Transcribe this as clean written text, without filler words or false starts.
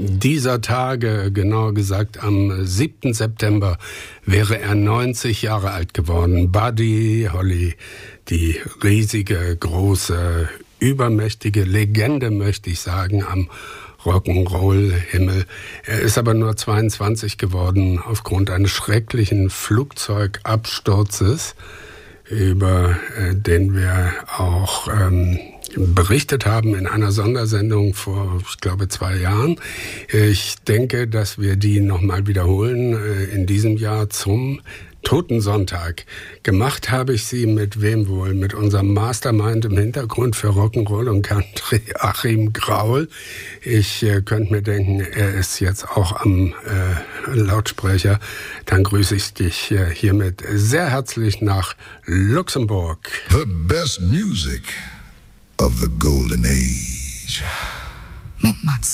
dieser Tage, genauer gesagt am 7. September, wäre er 90 Jahre alt geworden. Buddy Holly, die riesige, große, übermächtige Legende, möchte ich sagen, am Rock'n'Roll-Himmel. Er ist aber nur 22 geworden aufgrund eines schrecklichen Flugzeugabsturzes, über den wir auch berichtet haben in einer Sondersendung vor, ich glaube, 2 Jahren. Ich denke, dass wir die nochmal wiederholen in diesem Jahr zum Totensonntag. Gemacht habe ich sie mit wem wohl? Mit unserem Mastermind im Hintergrund für Rock'n'Roll und Country, Achim Graul. Ich könnte mir denken, er ist jetzt auch am Lautsprecher. Dann grüße ich dich hiermit sehr herzlich nach Luxemburg. The best music of the golden age.